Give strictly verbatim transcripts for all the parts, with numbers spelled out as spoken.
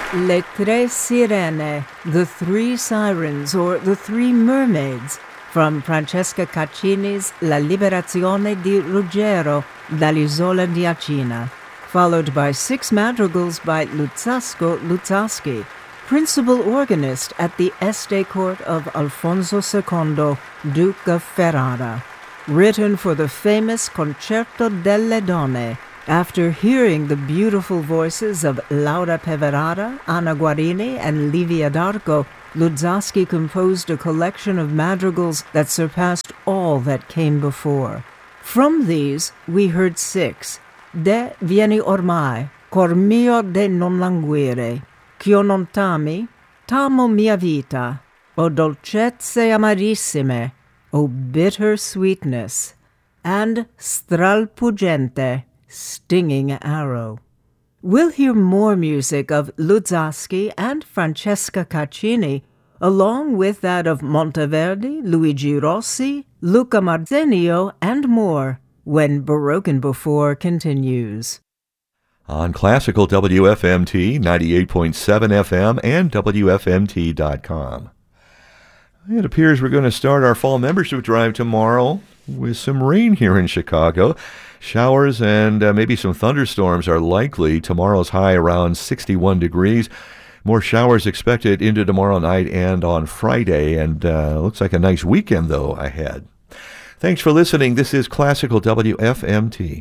Le Tre Sirene, The Three Sirens, or The Three Mermaids, from Francesca Caccini's La Liberazione di Ruggero dall'Isola di Ancina, followed by six madrigals by Luzzasco Luzzaschi, principal organist at the Este court of Alfonso the Second, Duke of Ferrara, written for the famous Concerto delle Donne. After hearing the beautiful voices of Laura Peverara, Anna Guarini, and Livia d'Arco, Luzzaschi composed a collection of madrigals that surpassed all that came before. From these, we heard six: De vieni ormai, cor mio de non languire, ch'io non t'ami, t'amo mia vita, o dolcezze amarissime, o bitter sweetness, and Stralpuggente, stinging arrow. We'll hear more music of Luzzaschi and Francesca Caccini, along with that of Monteverdi, Luigi Rossi, Luca Marzenio, and more, when Baroque Before continues. On Classical W F M T, ninety-eight point seven F M, and W F M T dot com. It appears we're going to start our fall membership drive tomorrow with some rain here in Chicago. Showers and uh, maybe some thunderstorms are likely. Tomorrow's high around sixty-one degrees. More showers expected into tomorrow night and on Friday. And uh, looks like a nice weekend, though, ahead. Thanks for listening. This is Classical W F M T.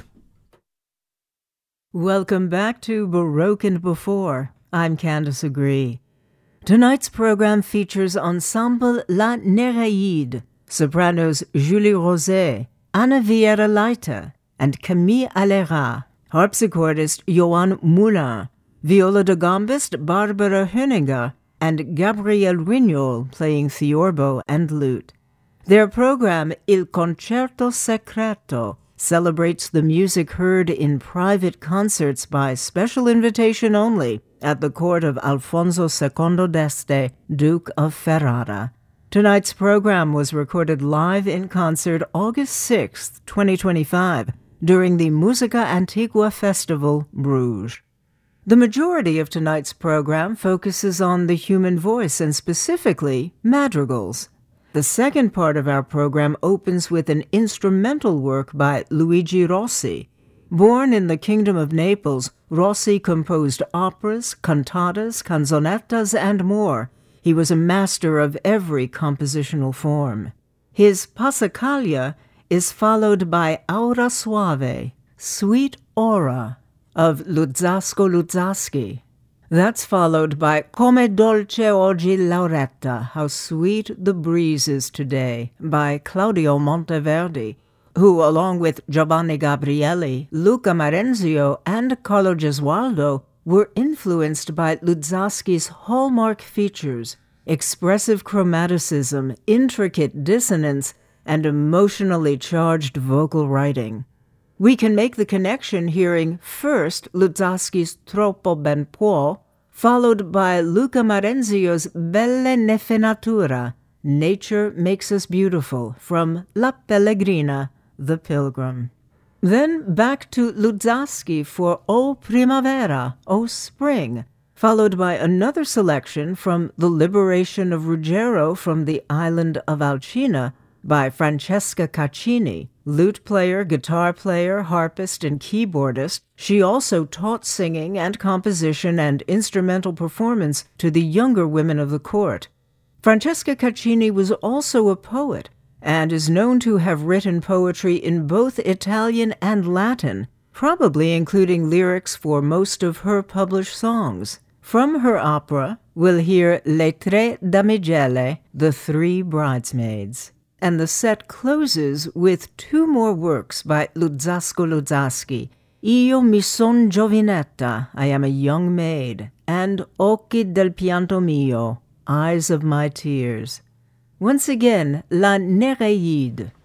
Welcome back to Baroque and Before. I'm Candace Agree. Tonight's program features Ensemble La Néréide, sopranos Julie Rosé, Anna Vieira Leite, and Camille Alera, harpsichordist Johan Moulin, viola da gambist Barbara Höninger, and Gabriel Rignol playing theorbo and lute. Their program, Il Concerto Secreto, celebrates the music heard in private concerts by special invitation only at the court of Alfonso the Second d'Este, Duke of Ferrara. Tonight's program was recorded live in concert August sixth, twenty twenty-five, during the Musica Antigua Festival, Bruges. The majority of tonight's program focuses on the human voice and specifically madrigals. The second part of our program opens with an instrumental work by Luigi Rossi. Born in the Kingdom of Naples, Rossi composed operas, cantatas, canzonettas, and more. He was a master of every compositional form. His Passacaglia is followed by Aura Suave, Sweet Aura, of Luzzasco Luzzaschi. That's followed by Come dolce oggi Lauretta, How Sweet the Breeze is Today, by Claudio Monteverdi, who, along with Giovanni Gabrieli, Luca Marenzio, and Carlo Gesualdo, were influenced by Luzzaschi's hallmark features: expressive chromaticism, intricate dissonance, and emotionally charged vocal writing. We can make the connection hearing first Luzzaschi's Troppo ben può, followed by Luca Marenzio's Belle Neffe Natura, Nature Makes Us Beautiful, from La Pellegrina, The Pilgrim. Then back to Luzzaschi for O Primavera, O Spring, followed by another selection from The Liberation of Ruggiero from the island of Ancina by Francesca Caccini. Lute player, guitar player, harpist, and keyboardist, she also taught singing and composition and instrumental performance to the younger women of the court. Francesca Caccini was also a poet and is known to have written poetry in both Italian and Latin, probably including lyrics for most of her published songs. From her opera, we'll hear Le Tre Damigelle, The Three Bridesmaids. And the set closes with two more works by Luzzasco Luzzaschi, Io mi son giovinetta, I am a young maid, and Occhi del pianto mio, Eyes of my tears. Once again, La Néréide.